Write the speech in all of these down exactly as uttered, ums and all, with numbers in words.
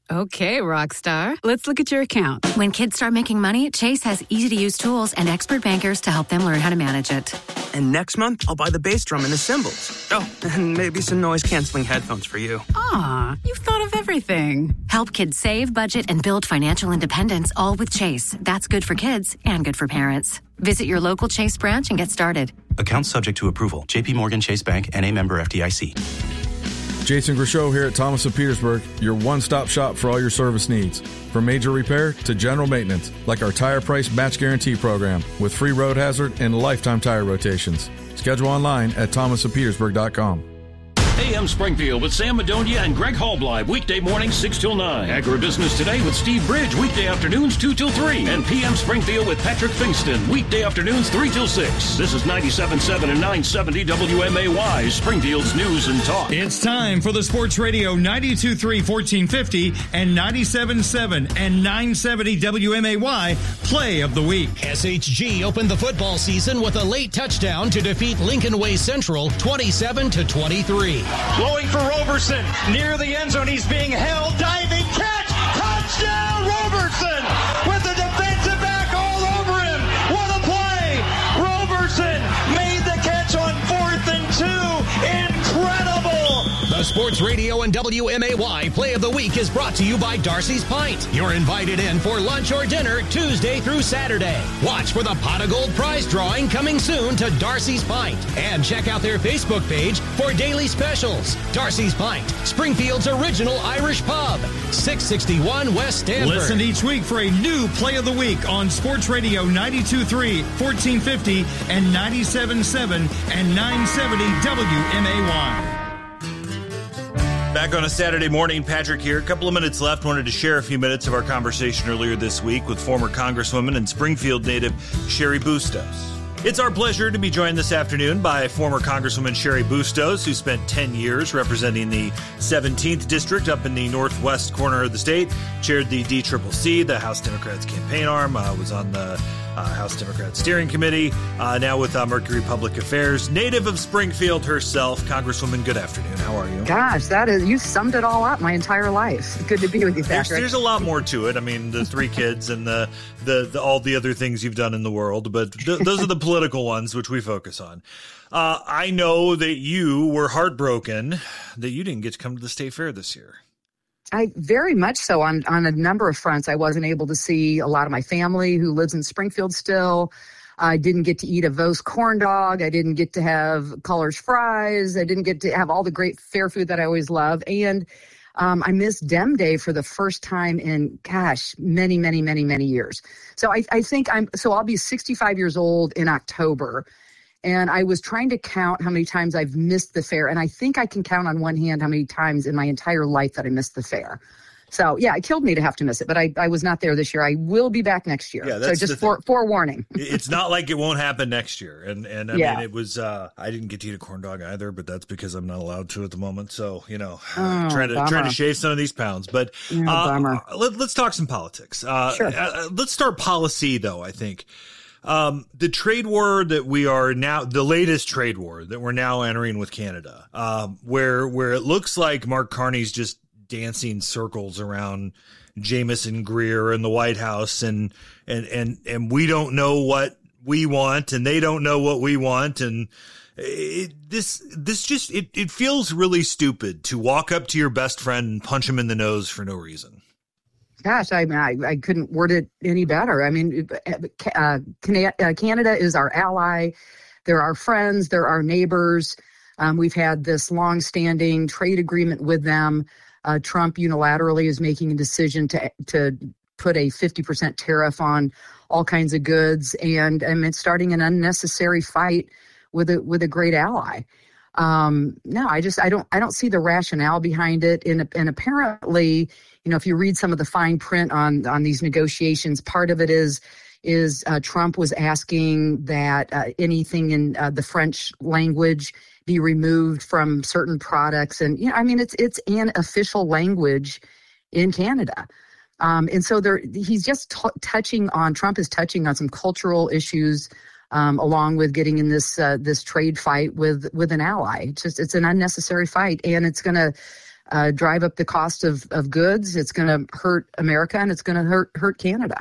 Okay, rock star. Let's look at your account. When kids start making money, Chase has easy-to-use tools and expert bankers to help them learn how to manage it. And next month, I'll buy the bass drum and the cymbals. Oh, and maybe some noise-canceling headphones for you. Aw, you've thought of everything. Help kids save, budget, and build financial independence, all with Chase. That's good for kids and good for parents. Visit your local Chase branch and get started. Accounts subject to approval. J P Morgan Chase Bank, N A member F D I C. Jason Grishow here at Thomas of Petersburg, your one-stop shop for all your service needs. From major repair to general maintenance, like our Tire Price Match Guarantee program with free road hazard and lifetime tire rotations. Schedule online at thomas of petersburg dot com. A M Springfield with Sam Madonia and Greg Hallbleib, weekday mornings six till nine. Agribusiness Today with Steve Bridge, weekday afternoons two till three. And P M Springfield with Patrick Fingston, weekday afternoons three till six. This is ninety-seven point seven and nine seventy W M A Y, Springfield's news and talk. It's time for the Sports Radio ninety-two point three, fourteen fifty and ninety-seven point seven and nine seventy W M A Y Play of the Week. S H G opened the football season with a late touchdown to defeat Lincoln Way Central twenty-seven to twenty-three. Blowing for Roberson. Near the end zone. He's being held. Diving catch. Touchdown, Roberson. With the defensive back all over him. What a play. Roberson made the catch on fourth and two. Incredible. The Sports Radio and W M A Y Play of the Week is brought to you by Darcy's Pint. You're invited in for lunch or dinner Tuesday through Saturday. Watch for the Pot of Gold prize drawing coming soon to Darcy's Pint. And check out their Facebook page for daily specials. Darcy's Pint, Springfield's original Irish pub, six sixty-one West Stanford. Listen each week for a new Play of the Week on Sports Radio ninety-two point three, fourteen fifty and ninety-seven point seven and nine seventy W M A Y. Back on a Saturday morning, Patrick here. A couple of minutes left. Wanted to share a few minutes of our conversation earlier this week with former Congresswoman and Springfield native Cheri Bustos. It's our pleasure to be joined this afternoon by former Congresswoman Cheri Bustos, who spent ten years representing the seventeenth District up in the northwest corner of the state, chaired the D C C C, the House Democrats campaign arm, uh, was on the uh, House Democrats Steering Committee, uh, now with uh, Mercury Public Affairs. Native of Springfield herself, Congresswoman, good afternoon. How are you? Gosh, that is, you summed it all up my entire life. Good to be with you, Patrick. There's, there's a lot more to it. I mean, the three kids and the, the, the all the other things you've done in the world, but th- those are the political ones which we focus on. Uh, I know that you were heartbroken that you didn't get to come to the state fair this year. I very much so on, on a number of fronts. I wasn't able to see a lot of my family who lives in Springfield still. I didn't get to eat a Vos corn dog. I didn't get to have Culler's fries. I didn't get to have all the great fair food that I always love. And um, I missed Dem Day for the first time in, gosh, many, many, many, many years. So I, I think I'm, so I'll be sixty-five years old in October. And I was trying to count how many times I've missed the fair. And I think I can count on one hand how many times in my entire life that I missed the fair. So, yeah, it killed me to have to miss it. But I, I was not there this year. I will be back next year. Yeah, that's so just for, forewarning. It's not like it won't happen next year. And, and I yeah. mean, it was, uh, I didn't get to eat a corn dog either, but that's because I'm not allowed to at the moment. So, you know, oh, trying to bummer. trying to shave some of these pounds. But oh, uh, let, let's talk some politics. Uh, sure. uh, let's start policy, though, I think. Um, the trade war that we are now, the latest trade war that we're now entering with Canada, um, where, where it looks like Mark Carney's just dancing circles around Jamieson Greer and the White House, and, and, and, and we don't know what we want, and they don't know what we want. And it, this, this just, it, it feels really stupid to walk up to your best friend and punch him in the nose for no reason. Gosh, I, I I couldn't word it any better. I mean, uh, Canada is our ally. They're our friends. They're our neighbors. Um, we've had this long-standing trade agreement with them. Uh, Trump unilaterally is making a decision to to put a fifty percent tariff on all kinds of goods, and I mean, it's starting an unnecessary fight with a with a great ally. Um, no, I just I don't I don't see the rationale behind it. And and apparently, you know, if you read some of the fine print on on these negotiations, part of it is is uh, Trump was asking that uh, anything in uh, the French language be removed from certain products, and you know, I mean, it's it's an official language in Canada, um, and so there he's just t- touching on Trump is touching on some cultural issues. Um, along with getting in this uh, this trade fight with with an ally. It's just it's an unnecessary fight, and it's going to uh, drive up the cost of, of goods. It's going to hurt America, and it's going to hurt hurt Canada.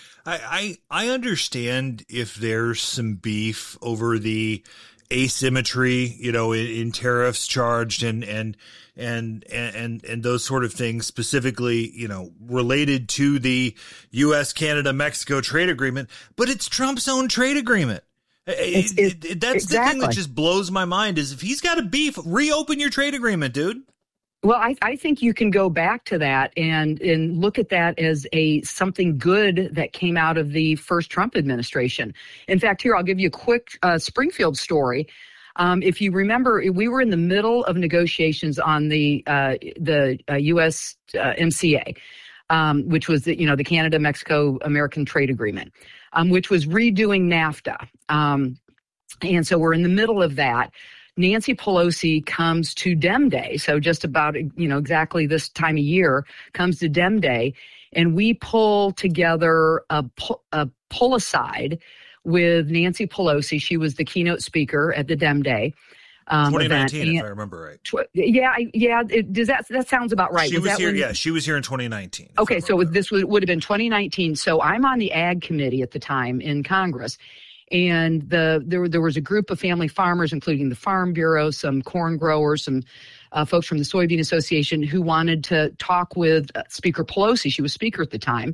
I, I I understand if there's some beef over the asymmetry, you know, in, in tariffs charged and and and and and those sort of things, specifically, you know, related to the U S Canada Mexico trade agreement. But it's Trump's own trade agreement. It's, it, it, that's exactly. The thing that just blows my mind is if he's got a beef, reopen your trade agreement, dude. Well, I, I think you can go back to that and, and look at that as a something good that came out of the first Trump administration. In fact, here, I'll give you a quick uh, Springfield story. Um, if you remember, we were in the middle of negotiations on the uh, the uh, U S uh, M C A, um, which was the, you know, the Canada-Mexico-American Trade Agreement, um, which was redoing NAFTA. Um, and so we're in the middle of that. Nancy Pelosi comes to Dem Day, so just about, you know, exactly this time of year, comes to Dem Day, and we pull together a, a pull aside with Nancy Pelosi. She was the keynote speaker at the Dem Day. Um, twenty nineteen, event. If I remember right. Tw- yeah, I, yeah. It, does that that sounds about right? She was, was here. When, yeah, she was here in twenty nineteen. Okay, so this would, would have been twenty nineteen. So I'm on the Ag Committee at the time in Congress. And the there there was a group of family farmers, including the Farm Bureau, some corn growers, some uh, folks from the Soybean Association, who wanted to talk with uh, Speaker Pelosi. She was Speaker at the time,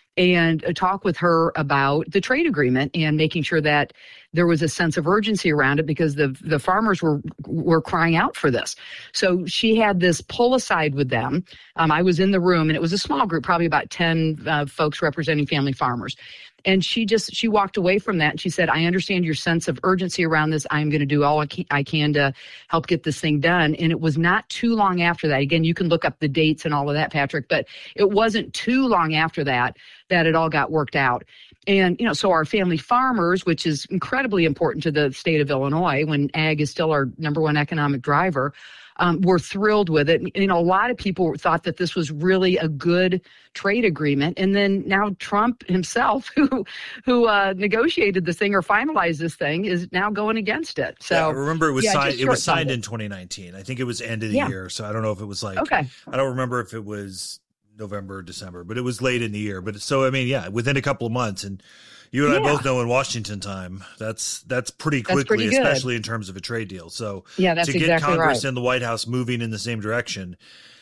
and uh, talk with her about the trade agreement and making sure that there was a sense of urgency around it because the the farmers were were crying out for this. So she had this pull aside with them. Um, I was in the room, and it was a small group, probably about ten uh, folks representing family farmers. And she just, she walked away from that and she said, I understand your sense of urgency around this. I'm going to do all I can to help get this thing done. And it was not too long after that. Again, you can look up the dates and all of that, Patrick, but it wasn't too long after that that it all got worked out. And, you know, so our family farmers, which is incredibly important to the state of Illinois when ag is still our number one economic driver, Um, were thrilled with it. You know, a lot of people thought that this was really a good trade agreement. And then now Trump himself, who who uh, negotiated this thing or finalized this thing, is now going against it. So yeah, remember, it was yeah, signed. It was signed in twenty nineteen. I think it was end of the yeah. year. So I don't know if it was like. Okay. I don't remember if it was November or December, but it was late in the year. But so I mean, yeah, within a couple of months. And you and yeah. I both know in Washington time, that's that's pretty quickly, that's pretty especially in terms of a trade deal. So yeah, that's to get exactly Congress right. and the White House moving in the same direction,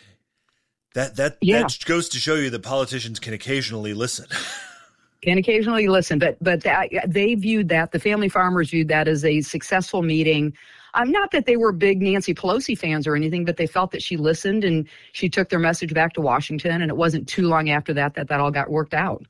that that yeah. that goes to show you that politicians can occasionally listen. Can occasionally listen, but but that, they viewed that, the family farmers viewed that as a successful meeting. Um, not that they were big Nancy Pelosi fans or anything, but they felt that she listened and she took their message back to Washington. And it wasn't too long after that that that all got worked out.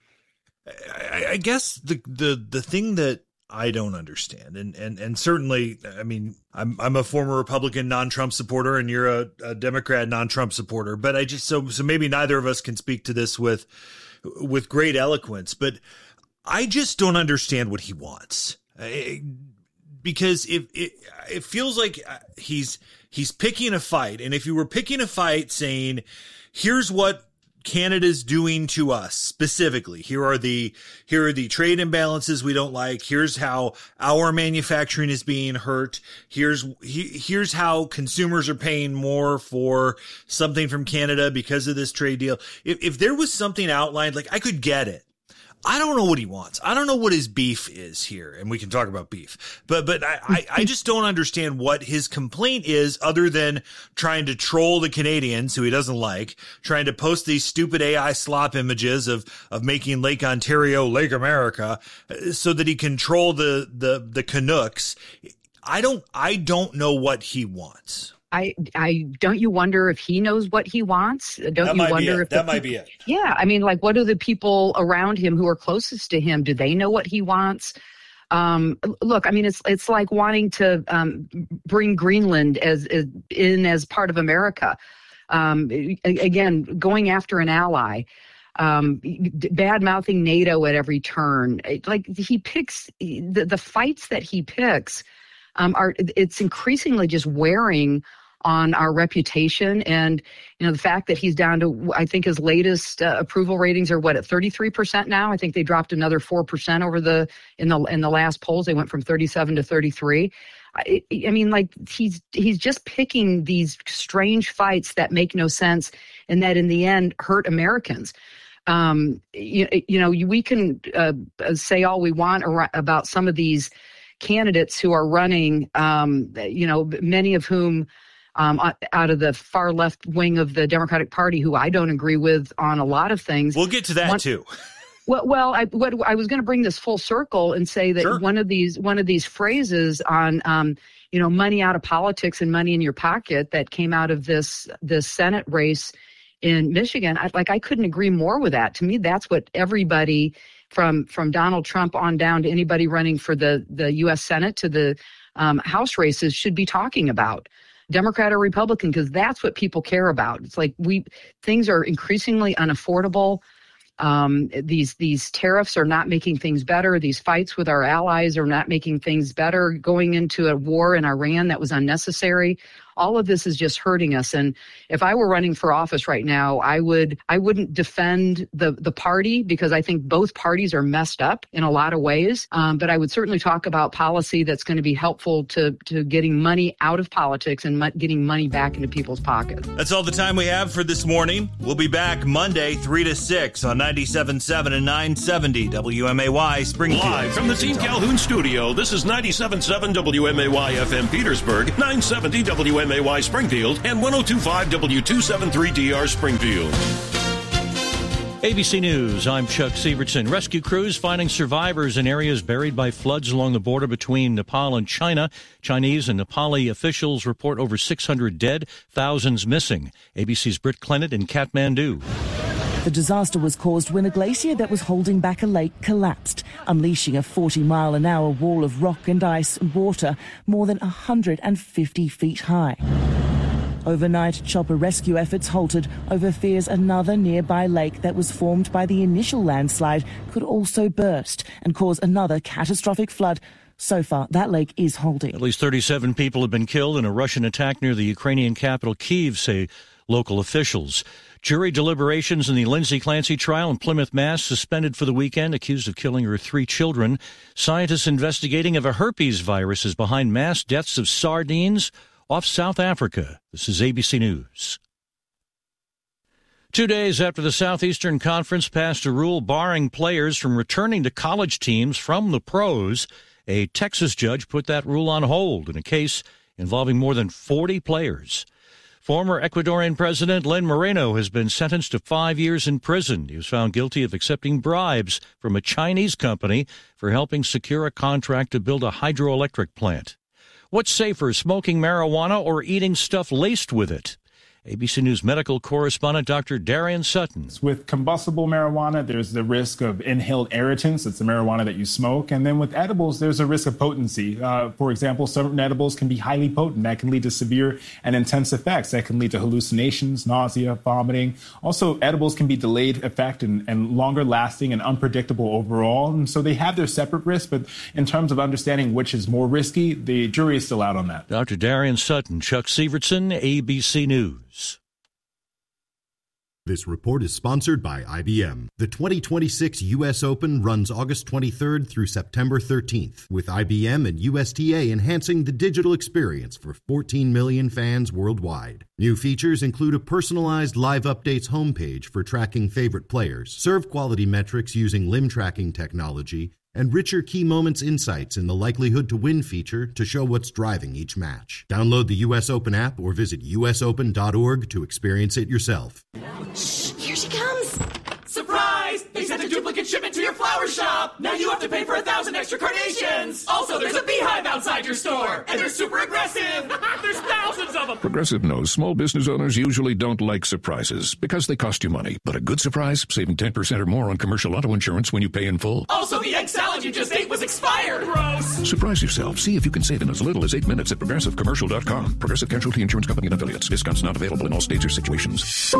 I, I guess the, the the thing that I don't understand, and, and, and certainly, I mean, I'm I'm a former Republican non-Trump supporter, and you're a, a Democrat non-Trump supporter, but I just so so maybe neither of us can speak to this with with great eloquence, but I just don't understand what he wants, I, because if it it feels like he's he's picking a fight, and if you were picking a fight, saying, here's what Canada's doing to us specifically. Here are the here are the trade imbalances we don't like. Here's how our manufacturing is being hurt. Here's he, here's how consumers are paying more for something from Canada because of this trade deal. If if there was something outlined, like, I could get it. I don't know what he wants. I don't know what his beef is here, and we can talk about beef. But but I, I, I just don't understand what his complaint is, other than trying to troll the Canadians, who he doesn't like, trying to post these stupid A I slop images of of making Lake Ontario Lake America, so that he can troll the the the Canucks. I don't I don't know what he wants. I, I don't you wonder if he knows what he wants? Don't that you wonder if that the, might be it? Yeah, I mean, like, what do the people around him who are closest to him? Do they know what he wants? Um, look, I mean, it's it's like wanting to um, bring Greenland as, as in as part of America. Um, again, going after an ally. Um, bad mouthing NATO at every turn. Like, he picks the the fights that he picks. Um, are it's increasingly just wearing on our reputation. And, you know, the fact that he's down to, I think his latest uh, approval ratings are what, at thirty-three percent now? I think they dropped another four percent over the, in the, in the last polls. They went from thirty-seven to thirty-three. I, I mean, like he's he's just picking these strange fights that make no sense and that in the end hurt Americans. Um, you, you know, we can uh, say all we want about some of these candidates who are running, um, you know, many of whom um, out of the far left wing of the Democratic Party, who I don't agree with on a lot of things. We'll get to that, one, too. Well, well, I, what, I was going to bring this full circle and say that Sure. one of these one of these phrases on, um, you know, money out of politics and money in your pocket that came out of this this Senate race in Michigan, I, like I couldn't agree more with that. To me, that's what everybody from from Donald Trump on down to anybody running for the the U S Senate to the um, House races should be talking about. Democrat or Republican, because that's what people care about. It's like we things are increasingly unaffordable. Um, these these tariffs are not making things better. These fights with our allies are not making things better. Going into a war in Iran that was unnecessary. All of this is just hurting us. And if I were running for office right now, I would I wouldn't defend the the party because I think both parties are messed up in a lot of ways. Um, but I would certainly talk about policy that's going to be helpful to to getting money out of politics and mo- getting money back into people's pockets. That's all the time we have for this morning. We'll be back Monday, three to six on ninety-seven point seven and nine seventy W M A Y Springfield. Live from the Team Calhoun studio, this is ninety-seven point seven W M A Y F M Petersburg, nine seventy W M A Y Springfield, and one oh two point five W two seventy-three D R Springfield. A B C News, I'm Chuck Severson. Rescue crews finding survivors in areas buried by floods along the border between Nepal and China. Chinese and Nepali officials report over six hundred dead, thousands missing. A B C's Britt Clennett in Kathmandu. The disaster was caused when a glacier that was holding back a lake collapsed, unleashing a forty mile an hour wall of rock and ice and water more than one hundred fifty feet high. Overnight, chopper rescue efforts halted over fears another nearby lake that was formed by the initial landslide could also burst and cause another catastrophic flood. So far, that lake is holding. At least thirty-seven people have been killed in a Russian attack near the Ukrainian capital, Kyiv, say local officials. Jury deliberations in the Lindsay Clancy trial in Plymouth, Mass. suspended for the weekend, accused of killing her three children. Scientists investigating if a herpes virus is behind mass deaths of sardines off South Africa. This is A B C News. Two days after the Southeastern Conference passed a rule barring players from returning to college teams from the pros, a Texas judge put that rule on hold in a case involving more than forty players. Former Ecuadorian President Len Moreno has been sentenced to five years in prison. He was found guilty of accepting bribes from a Chinese company for helping secure a contract to build a hydroelectric plant. What's safer, smoking marijuana or eating stuff laced with it? A B C News medical correspondent Doctor Darian Sutton. With combustible marijuana, there's the risk of inhaled irritants. It's the marijuana that you smoke. And then with edibles, there's a risk of potency. Uh, for example, certain edibles can be highly potent. That can lead to severe and intense effects. That can lead to hallucinations, nausea, vomiting. Also, edibles can be delayed effect and, and longer lasting and unpredictable overall. And so they have their separate risks. But in terms of understanding which is more risky, the jury is still out on that. Doctor Darian Sutton, Chuck Severson, A B C News. This report is sponsored by I B M. The twenty twenty-six U S Open runs August twenty-third through September thirteenth, with I B M and U S T A enhancing the digital experience for fourteen million fans worldwide. New features include a personalized live updates homepage for tracking favorite players, serve quality metrics using limb tracking technology, and richer key moments insights in the likelihood to win feature to show what's driving each match. Download the U S Open app or visit U S open dot org to experience it yourself. Shh, here she comes. Surprise! They sent a duplicate shipment to your flower shop. Now you have to pay for a thousand extra carnations. Also, there's a beehive outside your store, and they're super aggressive. There's thousands of them. Progressive knows small business owners usually don't like surprises because they cost you money. But a good surprise, saving ten percent or more on commercial auto insurance when you pay in full. Also, the egg salad you just ate was expired. Gross. Surprise yourself. See if you can save in as little as eight minutes at progressive commercial dot com. Progressive Casualty Insurance Company and affiliates. Discounts not available in all states or situations.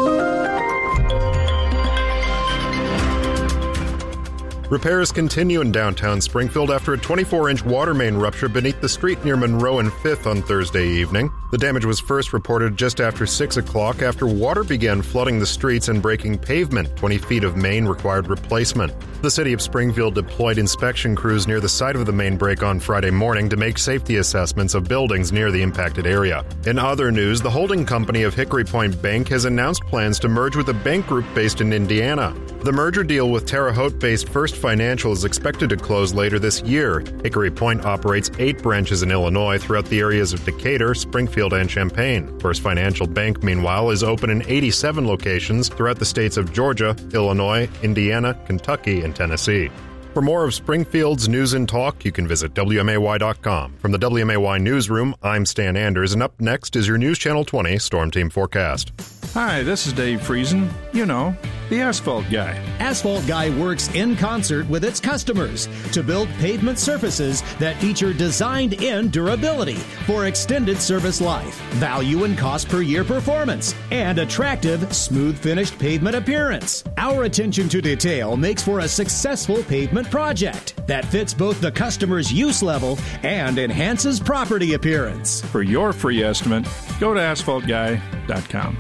Repairs continue in downtown Springfield after a twenty-four inch water main rupture beneath the street near Monroe and fifth on Thursday evening. The damage was first reported just after six o'clock after water began flooding the streets and breaking pavement. twenty feet of main required replacement. The city of Springfield deployed inspection crews near the site of the main break on Friday morning to make safety assessments of buildings near the impacted area. In other news, the holding company of Hickory Point Bank has announced plans to merge with a bank group based in Indiana. The merger deal with Terre Haute-based First Financial is expected to close later this year. Hickory Point operates eight branches in Illinois throughout the areas of Decatur, Springfield, and Champaign. First Financial Bank, meanwhile, is open in eighty-seven locations throughout the states of Georgia, Illinois, Indiana, Kentucky, and Tennessee. For more of Springfield's news and talk, you can visit W M A Y dot com. From the W M A Y Newsroom, I'm Stan Anders, and up next is your News Channel twenty Storm Team Forecast. Hi, this is Dave Friesen. You know, the Asphalt Guy. Asphalt Guy works in concert with its customers to build pavement surfaces that feature designed-in durability for extended service life, value and cost per year performance, and attractive, smooth-finished pavement appearance. Our attention to detail makes for a successful pavement project that fits both the customer's use level and enhances property appearance. For your free estimate, go to asphalt guy dot com.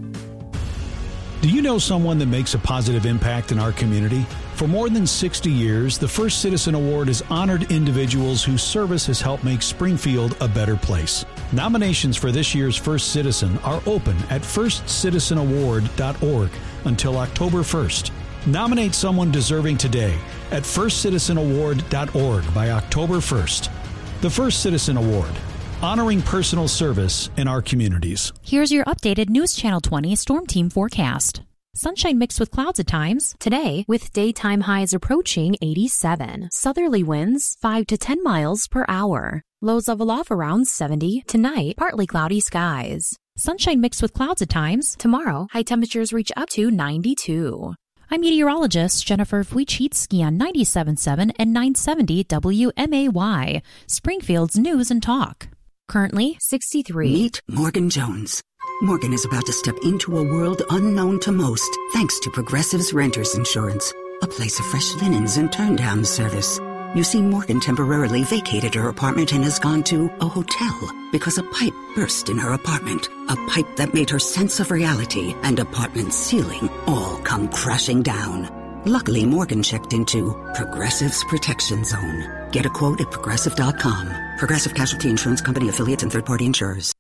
Do you know someone that makes a positive impact in our community? For more than sixty years, the First Citizen Award has honored individuals whose service has helped make Springfield a better place. Nominations for this year's First Citizen are open at first citizen award dot org until October first. Nominate someone deserving today at first citizen award dot org by October first. The First Citizen Award, honoring personal service in our communities. Here's your updated News Channel twenty Storm Team forecast. Sunshine mixed with clouds at times. Today, with daytime highs approaching eighty-seven. Southerly winds five to ten miles per hour. Lows level off around seventy. Tonight, partly cloudy skies. Sunshine mixed with clouds at times. Tomorrow, high temperatures reach up to ninety-two. I'm meteorologist Jennifer Wojcicki on ninety-seven point seven and nine seventy W M A Y, Springfield's News and Talk. Currently sixty-three. Meet Morgan Jones. Morgan is about to step into a world unknown to most, thanks to Progressive's Renters Insurance, a place of fresh linens and turn-down service. You see, Morgan temporarily vacated her apartment and has gone to a hotel because a pipe burst in her apartment. A pipe that made her sense of reality and apartment ceiling all come crashing down. Luckily, Morgan checked into Progressive's Protection Zone. Get a quote at progressive dot com. Progressive Casualty Insurance Company, affiliates, and third-party insurers.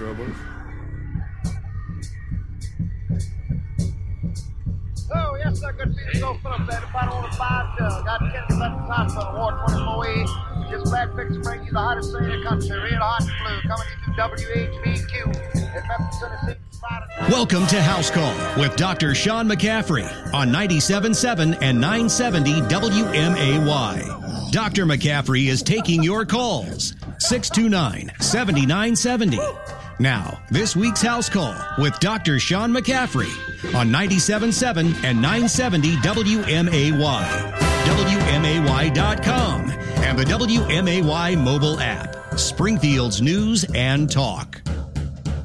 Oh, yes, sir. Good feeling. Go fill up that bottle of five jug. Got ten Veterans Hospital, Ward twenty-four E. Just back fix to bring you the hottest thing in the country. Real hot and blue. Coming to you W H B Q in Memphis, Tennessee. Welcome to House Call with Doctor Sean McCaffrey on ninety-seven point seven and nine seventy W M A Y. Doctor McCaffrey is taking your calls. six two nine, seven nine seven zero. Now, this week's House Call with Doctor Sean McCaffrey on ninety-seven point seven and nine seventy W M A Y, W M A Y dot com, and the W M A Y mobile app, Springfield's News and Talk.